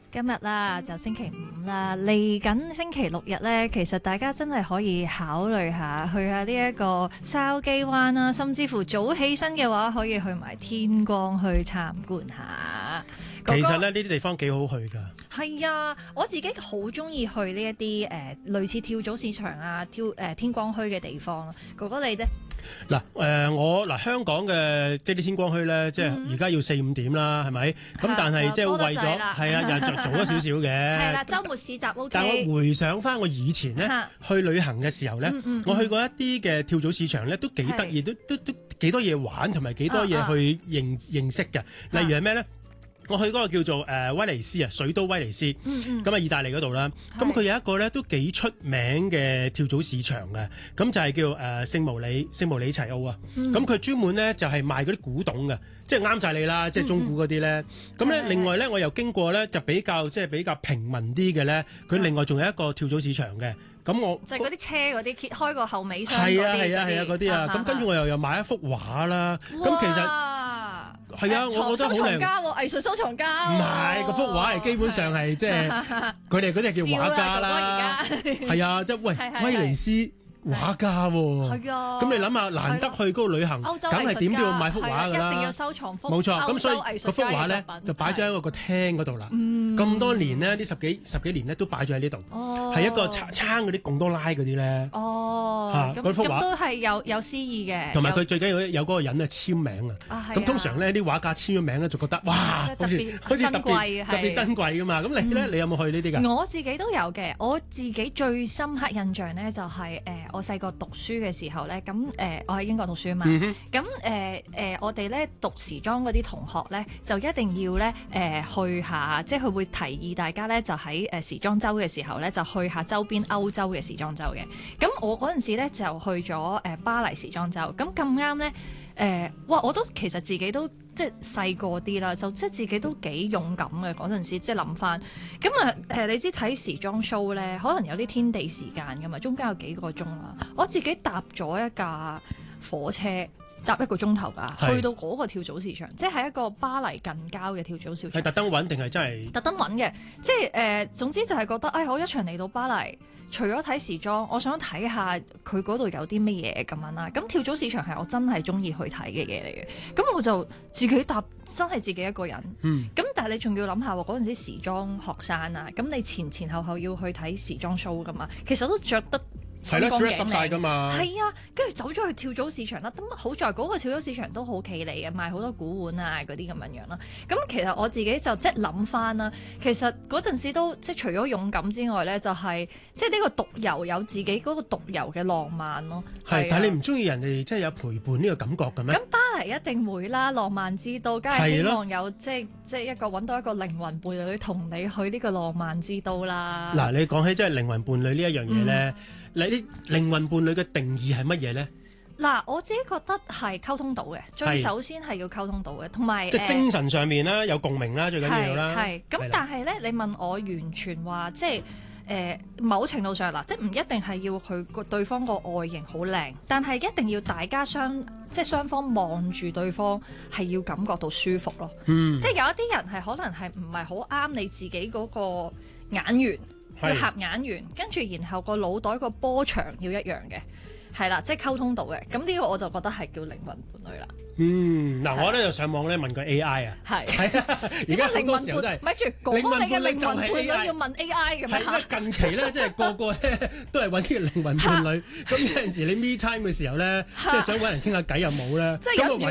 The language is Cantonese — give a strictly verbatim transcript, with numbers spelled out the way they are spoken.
今日啦就星期五啦，嚟緊星期六日呢，其實大家真係可以考慮下去下呢一個筲箕灣啦，甚至乎早起身嘅話，可以去埋天光去參觀下。 其實咧呢啲地方幾好去㗎。 係啊，我自己好中意去呢一啲誒類似跳蚤市場啊、跳誒、呃、天光墟嘅地方。哥哥你呢？ 嗱，誒、呃、我嗱香港嘅即係啲天光墟咧，即係而家要四五點啦，係咪？咁但係即係為咗係啊，又早咗少少嘅。 係啦，週末市集 O K。 但係我回想翻我以前咧去旅行嘅時候咧，嗯嗯嗯我去過一啲嘅跳蚤市場咧，都幾得意，都都都幾多嘢玩，同埋幾多嘢去認、啊啊、認識嘅。例如係咩咧？我去嗰個叫做誒威尼斯啊，水都威尼斯，咁啊、嗯嗯、意大利嗰度啦。咁佢有一個咧都幾出名嘅跳蚤市場嘅，咁就係叫誒聖毛里聖毛里齊奧啊。咁佢、嗯、專門咧就係賣嗰啲古董嘅，即係啱晒你啦，即係中古嗰啲咧。咁咧、嗯嗯、另外咧我又經過咧就比較即係比較平民啲嘅咧，佢另外仲有一個跳蚤市場嘅。咁我就係嗰啲車嗰啲揭開個後尾箱嗰啲，係啊係啊係啊嗰啲啊。咁跟住我又又買一幅畫啦。咁其實係啊，我覺得好靚。收藏家喎，藝術收藏家。唔係，嗰幅畫係基本上係即係佢哋嗰啲叫畫家啦。係啊，即係喂威尼斯畫家喎。係啊。咁你諗下，難得去嗰度旅行，梗係點都要買幅畫㗎啦。一定要收藏幅。冇錯。咁所以嗰幅畫咧就擺咗喺個個廳嗰度啦。咁多年呢，呢十幾十幾年咧都擺咗喺呢度。哦。係一個撐嗰啲貢多拉嗰啲咧。哦。嚇，嗰幅畫。咁都係有有詩意嘅。同埋佢最緊要有嗰個人咧簽名啊。咁通常咧啲畫家簽咗名咧就覺得哇，好似好似特別特別珍貴㗎嘛。咁你咧，你有冇去呢啲㗎？ 我自己都有嘅。我自己最深刻印象咧就係誒我細個讀書嘅時候咧，咁誒我喺英國讀書啊嘛。咁誒誒我哋咧讀時裝嗰啲同學咧就一定要咧誒去下，即係佢會提議大家咧就喺誒時裝週嘅時候咧就去下周邊歐洲嘅時裝週嘅。咁我嗰陣時咧就去咗誒巴黎時裝週。咁咁啱咧誒，哇！我都其實自己都即係細個啲啦，就即係自己都幾勇敢嘅嗰陣時，即係諗翻。咁啊誒，你知睇時裝 show 咧，可能有啲天地時間噶嘛，中間有幾個鐘啦。我自己搭咗一架火車搭一個鐘頭㗎，是去到嗰個跳蚤市場，即係一個巴黎近郊嘅跳蚤市場。係特登揾定係真係？特登揾嘅，即係誒、呃，總之就係覺得，哎，我一場嚟到巴黎，除咗睇時裝，我想睇下佢嗰度有啲乜嘢咁樣啦。咁跳蚤市場係我真係中意去睇嘅嘢嚟嘅，咁我就自己搭，真係自己一個人。嗯。咁但係你仲要諗下喎，嗰陣時時裝學生啊，咁你前前後後要去睇時裝 show 㗎嘛，其實都着得。 係啦，着濕晒㗎嘛。 係啊，跟住走咗去跳蚤市場啦。咁好在嗰個跳蚤市場都好企理嘅，賣好多古玩啊嗰啲咁樣樣啦。咁其實我自己就即係諗翻啦，其實嗰陣時都即係除咗勇敢之外咧，就係、是、即係呢個獨遊有自己嗰個獨遊嘅浪漫咯。係， 啊、但係你唔中意人哋即係有陪伴呢個感覺嘅咩？ 咁巴黎一定會啦，浪漫之都，梗係希望有即係即係一個揾到一個靈魂伴侶同你去呢個浪漫之都啦。嗱， 你講起即係靈魂伴侶呢一樣嘢咧。嗯你啲靈魂伴侶嘅定義係乜嘢咧？ 嗱，我自己覺得係溝通到嘅，最首先係要溝通到嘅，同埋即係精神上面啦，有共鳴啦，最緊要啦。 係咁，但係咧，你問我完全話即係誒、呃、某程度上嗱，即係唔一定係要佢個對方個外形好靚，但係一定要大家雙即係雙方望住對方係要感覺到舒服咯。嗯，即係有一啲人係可能係唔係好啱你自己嗰個眼緣。要合眼緣，跟住然後個腦袋個波長要一樣嘅，係啦，即係溝通到嘅。咁呢個我就覺得係叫靈魂伴侶啦。 嗯，嗱，我咧就上網咧問過 A I 啊，係係啊，而家好多時候都係， 咪住講你嘅靈魂伴侶要問 A I 咁樣。 係近期咧，即係個個咧都係揾啲靈魂伴侶。咁有陣時你 me time 嘅時候咧，即係想揾人傾下偈又冇咧，咁